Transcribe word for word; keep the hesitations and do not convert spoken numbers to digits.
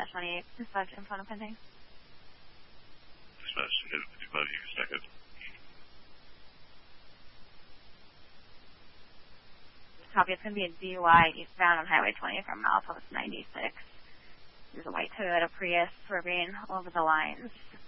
twenty-eight. Dispatch in front of pending. Dispatch fifty-five, you can stack it. Copy, it's going to be a D U I eastbound on Highway twenty from milepost ninety-six. There's a white Toyota Prius swerving over the lines.